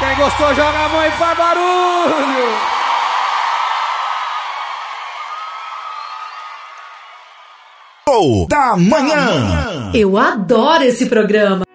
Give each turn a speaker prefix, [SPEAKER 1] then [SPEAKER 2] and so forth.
[SPEAKER 1] Quem gostou, joga a mão e faz barulho!
[SPEAKER 2] Da manhã.
[SPEAKER 3] Eu adoro esse programa.